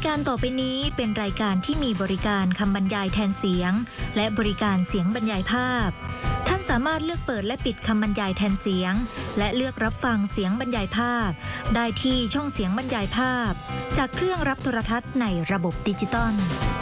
การต่อไปนี้เป็นรายการที่มีบริการคำบรรยายแทนเสียงและบริการเสียงบรรยายภาพท่านสามารถเลือกเปิดและปิดคำบรรยายแทนเสียงและเลือกรับฟังเสียงบรรยายภาพได้ที่ช่องเสียงบรรยายภาพจากเครื่องรับโทรทัศน์ในระบบดิจิตอล